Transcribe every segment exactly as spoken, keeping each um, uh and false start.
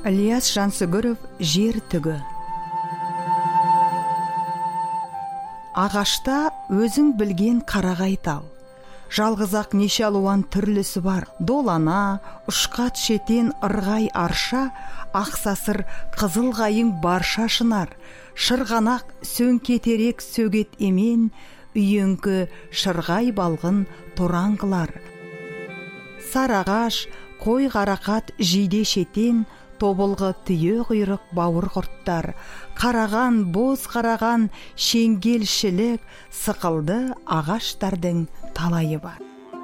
Ілияс Жансүгіров «Жер түгі». Ағашта өзің білген қарағай тал. Жалғызақ неше алуан түрлісі бар. Долана, ұшқат шетен ырғай арша, ақсасыр қызыл ғайың барша шынар. Шырғанақ сөңкетерек сөгет емен, үйеңкі шырғай балғын тораңғылар. Сарағаш, қой қарақат жиде шетен, тобылғы түйе құйрық бауыр құрттар. Қараған, боз қараған, шеңгелшілік, сықылды ағаштардың талайы бар.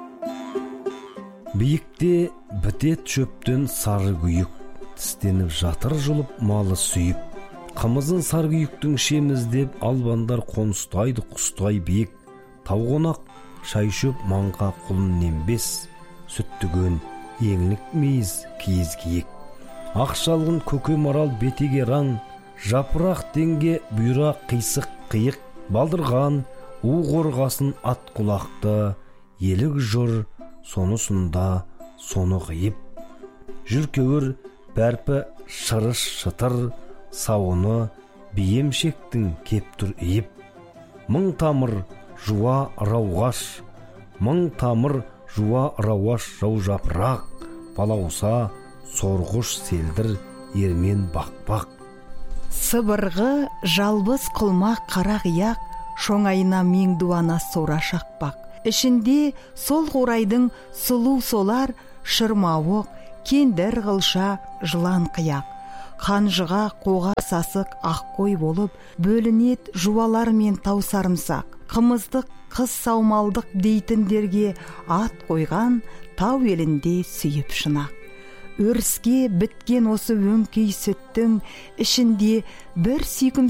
Биікте бітет шөптен сары күйік, тістеніп жатыр жұлып малы сүйіп. Қымызын сары күйіктің шеміздеп, албандар қоныстайды құстай биік. Тауғонақ шай шөп маңға құлын нембес, сүттігөн еңлік мейіз киіз киек. Ақшалғын көке марал бетеге раң, жапырақ денге бұйра қисық қиық. Балдырған у қорғасын ат құлақты, елік жүр сонысында соны ғиып. Жүркеуір бәрпі шырыш шытыр, сауыны биемшектің кептір иіп. Мың тамыр жуа рауғаш, мың тамыр жуа рауғаш жау жапырақ, балауса сорғыш селдір ермен бақпақ. Сыбырғы жалбыз қылмақ қара қияқ, шоңайына мен дуана сора шақпақ. Ішінде сол қурайдың сұлу солар, шырмауық, кендір қылша, жылан қияқ. Қанжыға қоға сасық аққой болып, бөлінет жуалар мен тау сарымсақ. Қымыздық қыз саумалдық дейтіндерге ат қойған, тау елінде сүйіп шынақ. Өріске біткен осы өңкей сүттің ішінде бір сүйкім